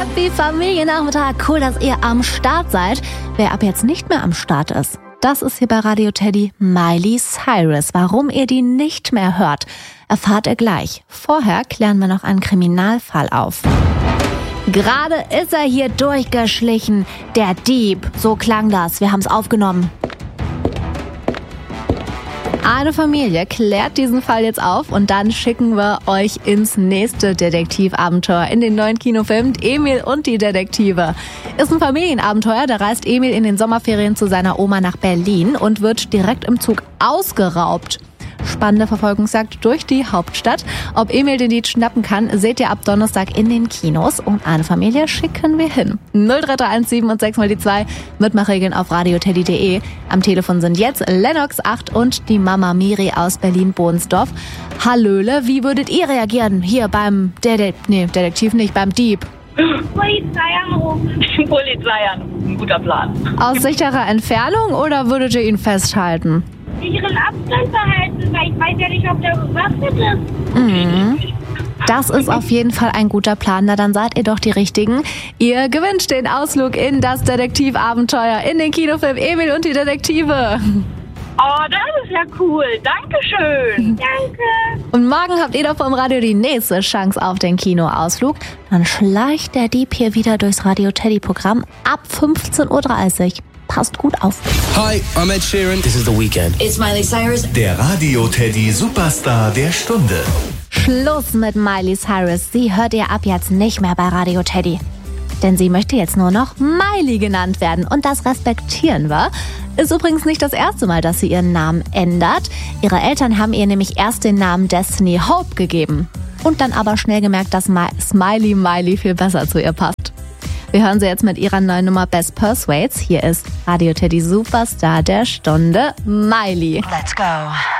Happy Familiennachmittag. Cool, dass ihr am Start seid. Wer ab jetzt nicht mehr am Start ist, das ist hier bei Radio Teddy Miley Cyrus. Warum ihr die nicht mehr hört, erfahrt ihr gleich. Vorher klären wir noch einen Kriminalfall auf. Gerade ist er hier durchgeschlichen. Der Dieb. So klang das. Wir haben es aufgenommen. Eine Familie klärt diesen Fall jetzt auf und dann schicken wir euch ins nächste Detektivabenteuer in den neuen Kinofilm Emil und die Detektive. Ist ein Familienabenteuer, da reist Emil in den Sommerferien zu seiner Oma nach Berlin und wird direkt im Zug ausgeraubt. Spannende Verfolgungsjagd durch die Hauptstadt. Ob Emil den Dieb schnappen kann, seht ihr ab Donnerstag in den Kinos. Und eine Familie schicken wir hin. 03317 und 6 mal die 2. Mitmachregeln auf radioteddy.de. Am Telefon sind jetzt Lennox 8 und die Mama Miri aus Berlin-Bohnsdorf. Hallöle, wie würdet ihr reagieren? Hier beim Detektiv nicht, beim Dieb. Polizei anrufen. Polizei anrufen, guter Plan. Aus sicherer Entfernung oder würdet ihr ihn festhalten? Sicheren Abstand behalten, weil ich weiß ja nicht, ob der bewaffnet ist. Das ist auf jeden Fall ein guter Plan. Na, dann seid ihr doch die Richtigen. Ihr gewünscht den Ausflug in das Detektivabenteuer in den Kinofilm Emil und die Detektive. Oh, das ist ja cool. Dankeschön. Danke. Und morgen habt ihr doch vom Radio die nächste Chance auf den Kinoausflug. Dann schleicht der Dieb hier wieder durchs Radio Teddy-Programm ab 15:30 Uhr. Passt gut auf. Hi, I'm Ed Sheeran. This is The Weeknd. It's Miley Cyrus. Der Radio Teddy Superstar der Stunde. Schluss mit Miley Cyrus. Sie hört ihr ab jetzt nicht mehr bei Radio Teddy. Denn sie möchte jetzt nur noch Miley genannt werden. Und das respektieren wir. Ist übrigens nicht das erste Mal, dass sie ihren Namen ändert. Ihre Eltern haben ihr nämlich erst den Namen Destiny Hope gegeben. Und dann aber schnell gemerkt, dass Smiley Miley viel besser zu ihr passt. Wir hören sie jetzt mit ihrer neuen Nummer Best Persuades. Hier ist Radio Teddy Superstar der Stunde, Miley. Let's go.